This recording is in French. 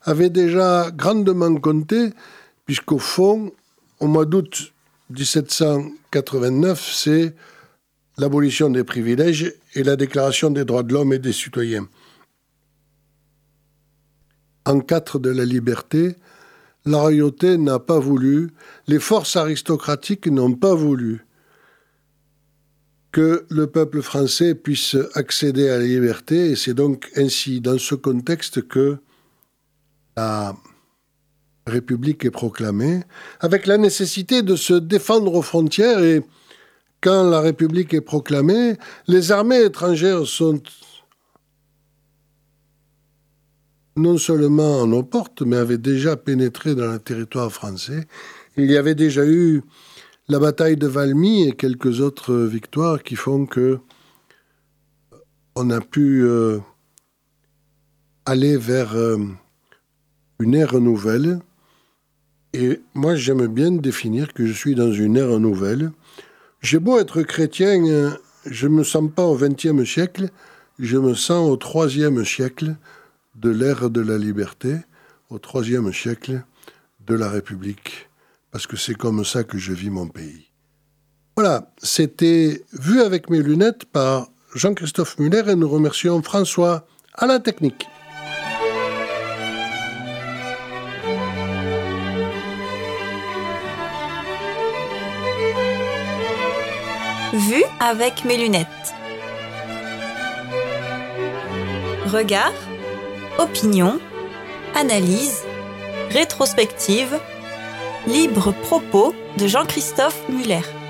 avait déjà grandement compté, puisqu'au fond, au mois d'août 1789, c'est l'abolition des privilèges et la déclaration des droits de l'homme et des citoyens. En 4 de la liberté, la royauté n'a pas voulu, les forces aristocratiques n'ont pas voulu que le peuple français puisse accéder à la liberté, et c'est donc ainsi, dans ce contexte, que la République est proclamée, avec la nécessité de se défendre aux frontières, et quand la République est proclamée, les armées étrangères sont non seulement à nos portes, mais avaient déjà pénétré dans le territoire français. Il y avait déjà eu la bataille de Valmy et quelques autres victoires qui font que on a pu aller vers une ère nouvelle. Et moi, j'aime bien définir que je suis dans une ère nouvelle. J'ai beau être chrétien, je ne me sens pas au XXe siècle, je me sens au IIIe siècle de l'ère de la liberté, au IIIe siècle de la République, parce que c'est comme ça que je vis mon pays. Voilà, c'était Vu avec mes lunettes par Jean-Christophe Muller, et nous remercions François à la technique. Vu avec mes lunettes. Regard, opinion, analyse, rétrospective, libre propos de Jean-Christophe Muller.